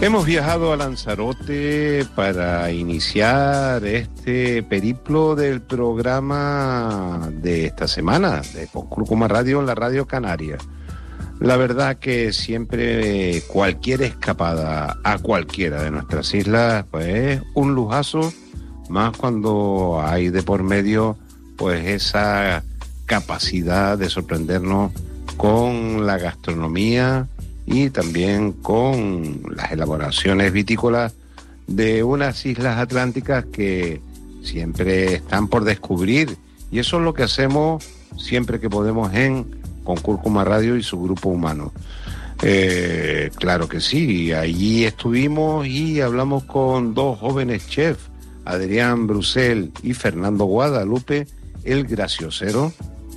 Hemos viajado a Lanzarote para iniciar este periplo del programa de esta semana de Concúrcuma Radio en la Radio Canaria. La verdad que siempre cualquier escapada a cualquiera de nuestras islas pues es un lujazo, más cuando hay de por medio pues esa capacidad de sorprendernos con la gastronomía y también con las elaboraciones vitícolas de unas islas atlánticas que siempre están por descubrir, y eso es lo que hacemos siempre que podemos en Concúrcuma Radio y su grupo humano. Claro que sí, allí estuvimos y hablamos con dos jóvenes chefs, Adrián Brusel y Fernando Guadalupe, el graciosero,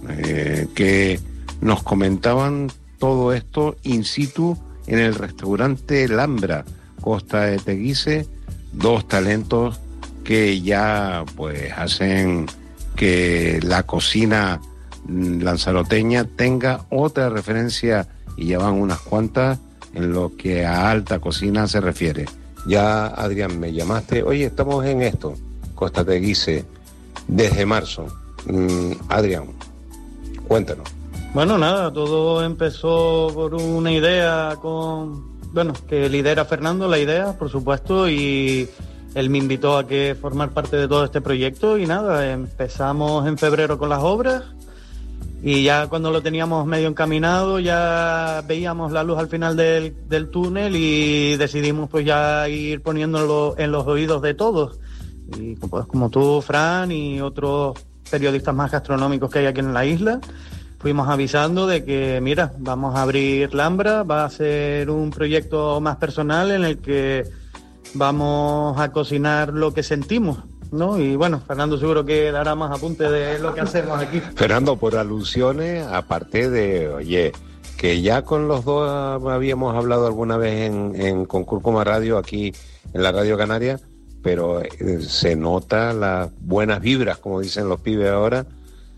que nos comentaban todo esto in situ en el restaurante Lambra, Costa de Teguise, dos talentos que ya pues hacen que la cocina lanzaroteña tenga otra referencia, y ya van unas cuantas en lo que a alta cocina se refiere. Ya, Adrián, me llamaste, oye, estamos en esto, Costa Teguise, desde marzo. Adrián, cuéntanos. Bueno, nada, todo empezó por una idea que lidera Fernando, la idea, por supuesto, y él me invitó a que formar parte de todo este proyecto, y nada, empezamos en febrero con las obras, y ya cuando lo teníamos medio encaminado ya veíamos la luz al final del túnel, y decidimos pues ya ir poniéndolo en los oídos de todos, y pues como tú, Fran, y otros periodistas más gastronómicos que hay aquí en la isla, fuimos avisando de que, mira, vamos a abrir Lambra, va a ser un proyecto más personal en el que vamos a cocinar lo que sentimos, ¿no? Y bueno, Fernando seguro que dará más apunte de lo que hacemos aquí. Fernando, por alusiones, aparte de, oye, que ya con los dos habíamos hablado alguna vez en Concúrcuma Radio, aquí en la Radio Canaria, pero se nota las buenas vibras, como dicen los pibes ahora,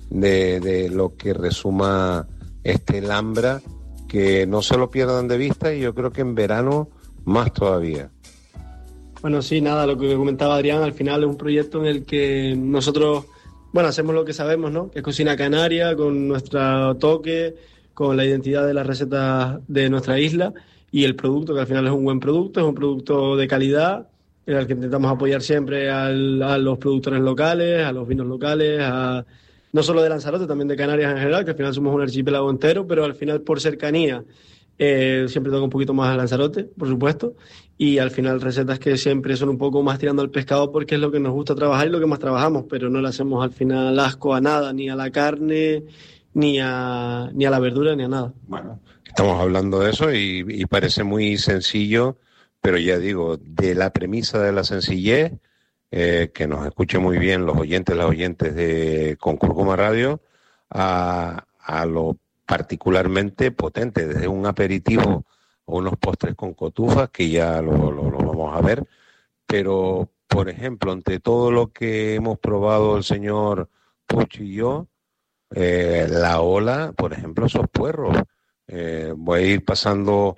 de lo que resuma este Lambra, que no se lo pierdan de vista, y yo creo que en verano más todavía. Bueno, sí, nada, lo que comentaba Adrián, al final es un proyecto en el que nosotros, hacemos lo que sabemos, ¿no? Que es cocina canaria, con nuestro toque, con la identidad de las recetas de nuestra isla, y el producto, que al final es un buen producto, es un producto de calidad, en el que intentamos apoyar siempre a los productores locales, a los vinos locales, no solo de Lanzarote, también de Canarias en general, que al final somos un archipiélago entero, pero al final por cercanía siempre toca un poquito más a Lanzarote, por supuesto, y al final recetas que siempre son un poco más tirando al pescado, porque es lo que nos gusta trabajar y lo que más trabajamos, pero no le hacemos al final asco a nada, ni a la carne, ni a la verdura, ni a nada. Bueno, estamos hablando de eso y parece muy sencillo, pero ya digo, de la premisa de la sencillez, que nos escuchen muy bien los oyentes, las oyentes de Concúrcuma Radio, a lo particularmente potente, desde un aperitivo o unos postres con cotufas, que ya lo vamos a ver, pero, por ejemplo, entre todo lo que hemos probado el señor Puch y yo, la ola, por ejemplo, esos puerros, voy a ir pasando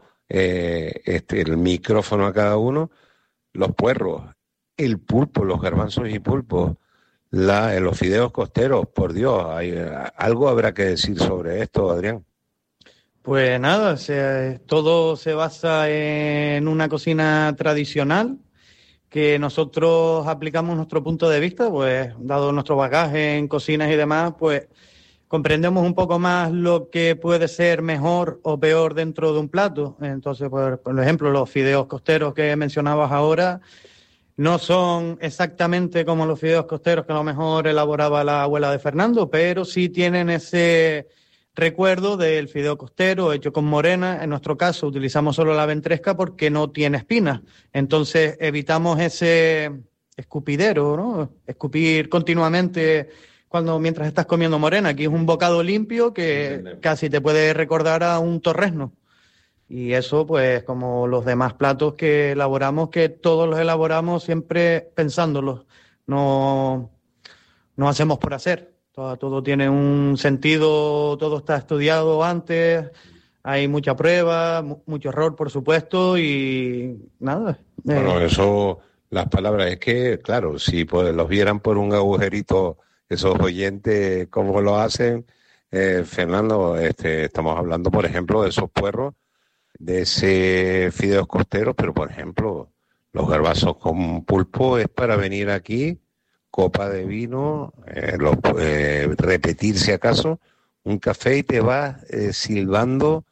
el micrófono a cada uno, los puerros, el pulpo, los garbanzos y pulpos, los fideos costeros, por Dios, algo habrá que decir sobre esto, Adrián. Pues nada, todo se basa en una cocina tradicional que nosotros aplicamos nuestro punto de vista, pues dado nuestro bagaje en cocinas y demás, pues comprendemos un poco más lo que puede ser mejor o peor dentro de un plato. Entonces, por ejemplo, los fideos costeros que mencionabas ahora no son exactamente como los fideos costeros que a lo mejor elaboraba la abuela de Fernando, pero sí tienen ese recuerdo del fideo costero hecho con morena. En nuestro caso utilizamos solo la ventresca porque no tiene espinas. Entonces evitamos ese escupidero, ¿no? Escupir continuamente mientras estás comiendo morena. Aquí es un bocado limpio que casi te puede recordar a un torresno. Y eso, pues, como los demás platos que elaboramos, que todos los elaboramos siempre pensándolos. No hacemos por hacer. Todo tiene un sentido, todo está estudiado antes, hay mucha prueba, mucho error, por supuesto, y nada. Bueno, eso, las palabras, es que, claro, si pues, los vieran por un agujerito esos oyentes, cómo lo hacen, Fernando, estamos hablando, por ejemplo, de esos puerros, de ese fideos costeros, pero, por ejemplo, los garbazos con pulpo es para venir aquí, copa de vino, repetir si acaso, un café y te vas silbando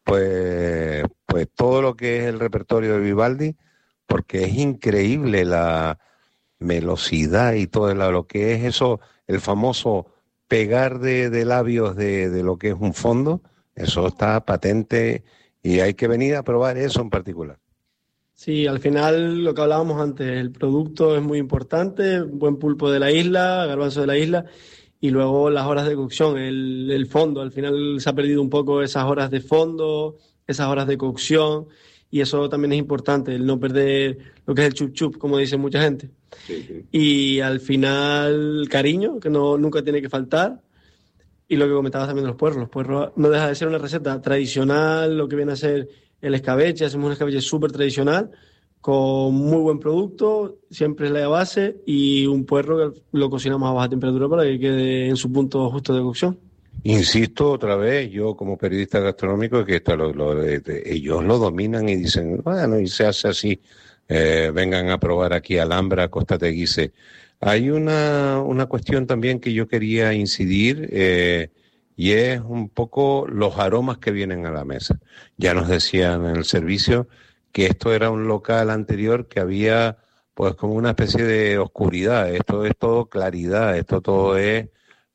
pues todo lo que es el repertorio de Vivaldi, porque es increíble la velocidad y todo lo que es eso, el famoso pegar de labios de lo que es un fondo, eso está patente y hay que venir a probar eso en particular. Sí, al final lo que hablábamos antes, el producto es muy importante, buen pulpo de la isla, garbanzo de la isla, y luego las horas de cocción, el fondo. Al final se ha perdido un poco esas horas de fondo, esas horas de cocción, y eso también es importante, el no perder lo que es el chup chup, como dice mucha gente. Sí. Y al final cariño, que nunca tiene que faltar. Y lo que comentabas también de los puerros no deja de ser una receta tradicional, lo que viene a ser el escabeche. Hacemos un escabeche súper tradicional, con muy buen producto, siempre es la base, y un puerro que lo cocinamos a baja temperatura para que quede en su punto justo de cocción. Insisto otra vez, yo como periodista gastronómico, que ellos lo dominan y dicen, bueno, y se hace así, vengan a probar aquí Alhambra, Costa Teguise. Hay una cuestión también que yo quería incidir, y es un poco los aromas que vienen a la mesa. Ya nos decían en el servicio que esto era un local anterior que había pues como una especie de oscuridad, esto es todo claridad, esto todo es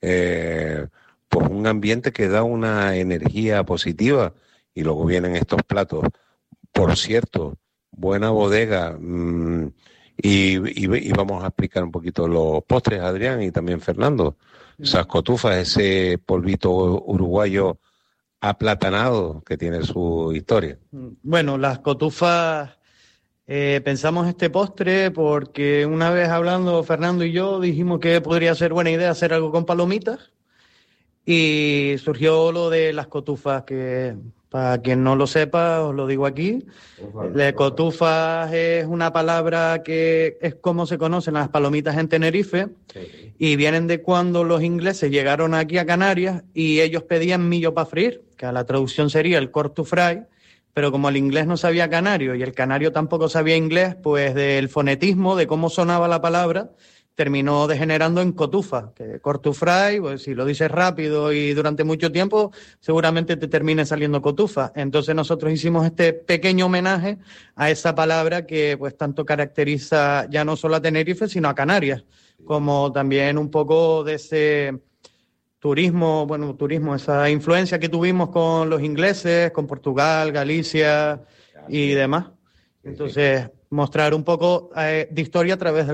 pues un ambiente que da una energía positiva, y luego vienen estos platos. Por cierto, buena bodega, y vamos a explicar un poquito los postres, Adrián, y también Fernando. Esas cotufas, ese polvito uruguayo aplatanado que tiene su historia. Bueno, las cotufas, pensamos este postre porque una vez hablando Fernando y yo dijimos que podría ser buena idea hacer algo con palomitas, y surgió lo de las cotufas, que para quien no lo sepa os lo digo aquí. Cotufas es una palabra que es como se conocen las palomitas en Tenerife, y vienen de cuando los ingleses llegaron aquí a Canarias y ellos pedían millo para freír, que a la traducción sería el corn to fry, pero como el inglés no sabía canario y el canario tampoco sabía inglés, pues del fonetismo, de cómo sonaba la palabra, terminó degenerando en cotufa, que corn to fry, pues si lo dices rápido y durante mucho tiempo, seguramente te termine saliendo cotufa. Entonces nosotros hicimos este pequeño homenaje a esa palabra que pues tanto caracteriza ya no solo a Tenerife, sino a Canarias, como también un poco de ese turismo, esa influencia que tuvimos con los ingleses, con Portugal, Galicia y demás. Entonces, mostrar un poco de historia a través de